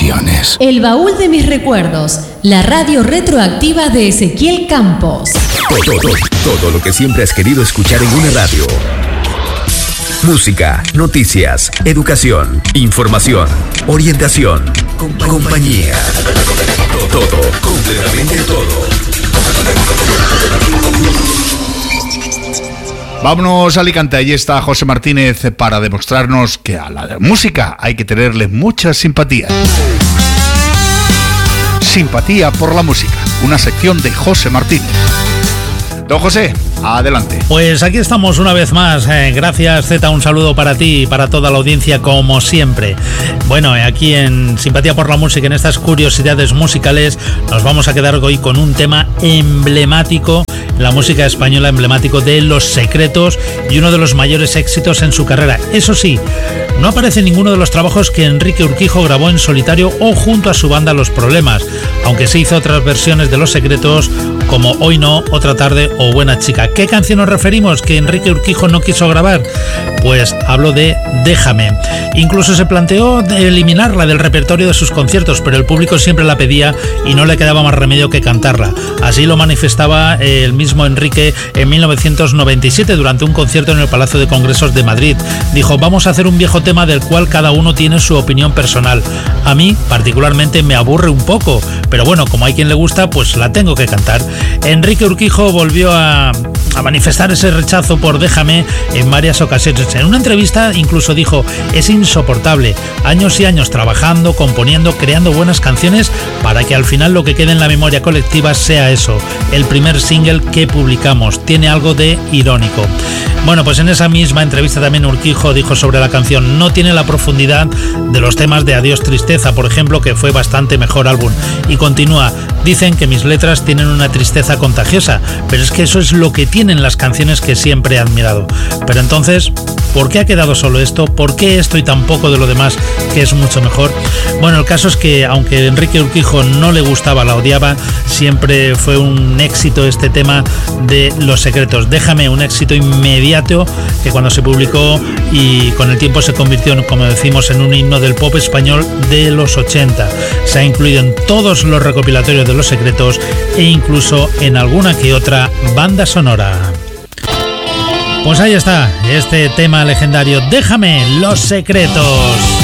canciones. El baúl de mis recuerdos, la radio retroactiva de Ezequiel Campos. Todo lo que siempre has querido escuchar en una radio. Música, noticias, educación, información, orientación, compañía. Todo, completamente todo. Vámonos a Alicante, allí está José Martínez para demostrarnos que a la música hay que tenerle mucha simpatía. Simpatía por la música, una sección de José Martínez. Don José, adelante. Pues aquí estamos una vez más. Gracias, Zeta, un saludo para ti y para toda la audiencia, como siempre. Bueno, aquí en Simpatía por la Música, en estas curiosidades musicales, nos vamos a quedar hoy con un tema emblemático, la música española, emblemático de Los Secretos y uno de los mayores éxitos en su carrera. Eso sí, no aparece en ninguno de los trabajos que Enrique Urquijo grabó en solitario o junto a su banda Los Problemas, aunque se hizo otras versiones de Los Secretos como Hoy No, Otra Tarde o Buena Chica. ¿Qué canción nos referimos que Enrique Urquijo no quiso grabar? Pues hablo de Déjame. Incluso se planteó eliminarla del repertorio de sus conciertos, pero el público siempre la pedía y no le quedaba más remedio que cantarla. Así lo manifestaba el mismo Enrique en 1997 durante un concierto en el Palacio de Congresos de Madrid. Dijo: vamos a hacer un viejo tema del cual cada uno tiene su opinión personal. A mí particularmente me aburre un poco, pero bueno, como hay quien le gusta, pues la tengo que cantar. Enrique Urquijo volvió a manifestar ese rechazo por Déjame en varias ocasiones. En una entrevista incluso dijo: es insoportable, años y años trabajando, componiendo, creando buenas canciones para que al final lo que quede en la memoria colectiva sea eso, el primer single que publicamos. Tiene algo de irónico. Bueno, pues en esa misma entrevista también Urquijo dijo sobre la canción: no tiene la profundidad de los temas de Adiós Tristeza, por ejemplo, que fue bastante mejor álbum. Y continúa: dicen que mis letras tienen una tristeza contagiosa, pero es que eso es lo que tienen las canciones que siempre he admirado. Pero entonces, ¿por qué ha quedado solo esto? ¿Por qué esto y tan poco de lo demás, que es mucho mejor? Bueno, el caso es que aunque a Enrique Urquijo no le gustaba, la odiaba, siempre fue un éxito este tema de Los Secretos. Déjame, un éxito inmediato que cuando se publicó y con el tiempo se convirtió, como decimos, en un himno del pop español de los 80. Se ha incluido en todos los recopilatorios de Los Secretos e incluso en alguna que otra banda sonora. Pues ahí está, este tema legendario, Déjame, Los Secretos.